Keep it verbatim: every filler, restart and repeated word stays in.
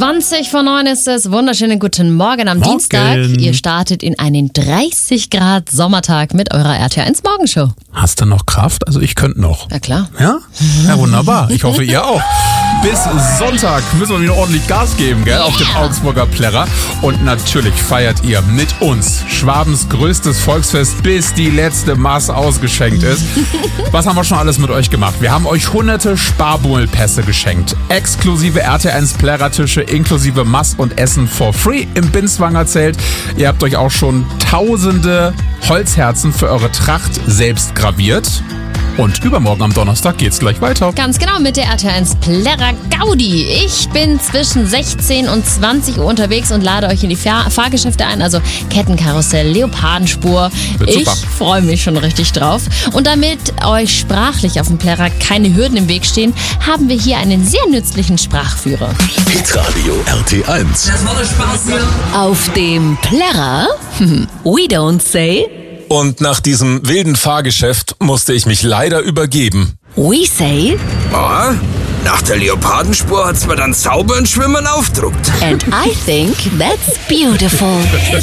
zwanzig vor neun ist es. Wunderschönen guten Morgen am Morgen. Dienstag. Ihr startet in einen dreißig Grad Sommertag mit eurer R T eins Morgenshow. Hast du noch Kraft? Also ich könnte noch. Ja klar. Ja? Ja, wunderbar. Ich hoffe, ihr auch. Bis Sonntag müssen wir wieder ordentlich Gas geben, gell, auf dem Augsburger Plärrer. Und natürlich feiert ihr mit uns Schwabens größtes Volksfest, bis die letzte Maß ausgeschenkt ist. Was haben wir schon alles mit euch gemacht? Wir haben euch hunderte Sparbummel-Pässe geschenkt. Exklusive R T eins Plärrertische, inklusive Maß und Essen for free im Binswanger Zelt. Ihr habt euch auch schon tausende Holzherzen für eure Tracht selbst graviert. Und übermorgen am Donnerstag geht's gleich weiter. Ganz genau mit der R T eins Plärrer Gaudi. Ich bin zwischen sechzehn und zwanzig Uhr unterwegs und lade euch in die Fahr- Fahrgeschäfte ein, also Kettenkarussell, Leopardenspur. Wird Ich super. freue mich schon richtig drauf. Und damit euch sprachlich auf dem Plärrer keine Hürden im Weg stehen, haben wir hier einen sehr nützlichen Sprachführer. Hitradio R T eins. Das macht Spaß hier. Auf dem Plärrer, we don't say, Und nach diesem wilden Fahrgeschäft musste ich mich leider übergeben. we say, Oh, nach der Leopardenspur hat's mir dann sauber in Schwimmen aufgedruckt. and I think that's beautiful.